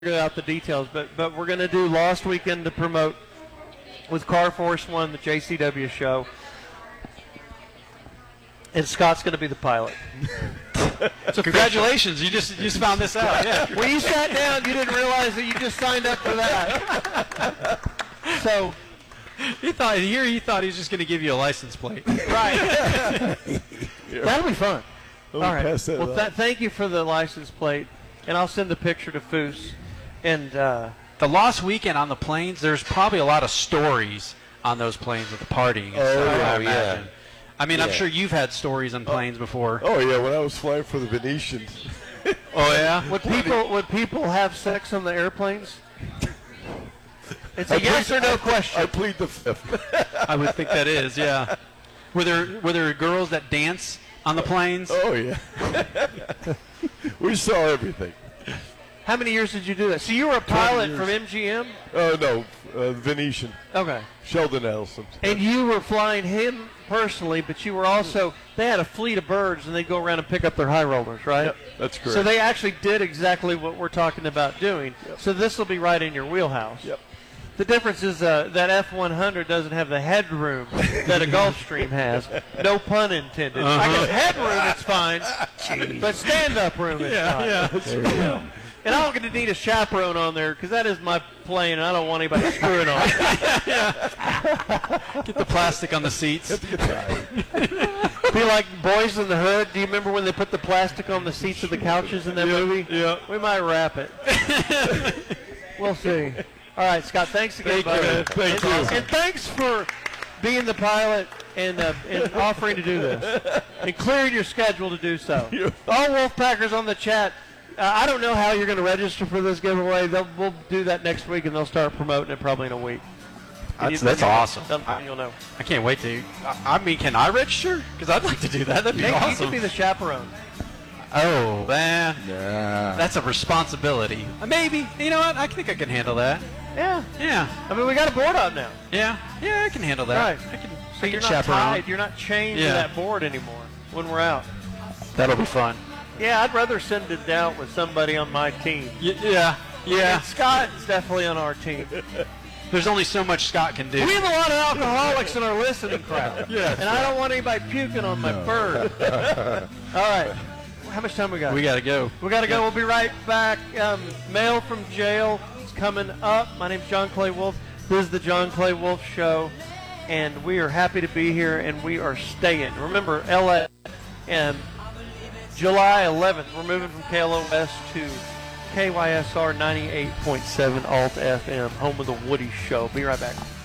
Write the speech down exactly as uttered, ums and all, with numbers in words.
out the details, but but we're going to do Lost Weekend to promote with Car Force One, the J C W show, and Scott's going to be the pilot. So congratulations, you just you just found this out. Yeah. When you sat down, you didn't realize that you just signed up for that. So he thought here he thought he was just going to give you a license plate. Right. That'll be fun. We'll All right. pass that Well, th- thank you for the license plate, and I'll send a picture to Foose. And uh, The Lost Weekend on the planes, there's probably a lot of stories on those planes with the partying and Oh, stuff, yeah, I imagine. yeah. I mean, I'm Yeah. sure you've had stories on planes before. Oh yeah, when I was flying for the Venetian. Oh, yeah? would people would people have sex on the airplanes? It's I a yes plead- or no I- question. I plead the fifth. I would think that is, yeah. Were there were there girls that dance on the planes? Oh yeah. We saw everything. How many years did you do that? So you were a pilot years. from M G M? Oh no, uh, Venetian. Okay. Sheldon Adelson. And you were flying him personally, but you were also, they had a fleet of birds, and they'd go around and pick up their high rollers, right? Yep, that's correct. So they actually did exactly what we're talking about doing. Yep. So this will be right in your wheelhouse. Yep. The difference is uh, that F one hundred doesn't have the headroom that a Gulfstream has. No pun intended. I guess headroom it's fine, but stand-up room it's Yeah, not. yeah. There you go. And I'm going to need a chaperone on there because that is my plane, and I don't want anybody screwing on it. Get the plastic on the seats. Be like Boys in the Hood. Do you remember when they put the plastic on the seats of the couches in that movie? Yeah. We might wrap it. We'll see. All right, Scott, thanks again, Thank you, buddy. man. Thank and, you. and thanks for being the pilot and, uh, and offering to do this and clearing your schedule to do so. All Wolfpackers on the chat. Uh, I don't know how you're going to register for this giveaway. They'll, we'll do that next week, and they'll start promoting it probably in a week. And That's, you- that's awesome. then You'll know. I can't wait to. I, I mean, can I register? Because I'd like to do that. That'd be Nick, you awesome. can be the chaperone. Oh, man. Nah. That's a responsibility. Uh, Maybe. You know what? I think I can handle that. Yeah. Yeah. I mean, we got a board out now. Yeah. Yeah, I can handle that. Right. I can, So I you're can not chaperone. tied. You're not chained to Yeah. that board anymore when we're out. That'll be fun. Yeah, I'd rather send it down with somebody on my team. Y- yeah. Yeah. And Scott's definitely on our team. There's only so much Scott can do. We have a lot of alcoholics in our listening crowd. Yes. And I don't want anybody puking on my bird. All right. How much time we got? We got to go. We got to go. We'll be right back. Um, mail from jail is coming up. My name's John Clay Wolf. This is the John Clay Wolf Show, and we are happy to be here, and we are staying. Remember, L A, and July eleventh, we're moving from K L O S to K Y S R ninety-eight point seven Alt F M, home of the Woody Show. Be right back.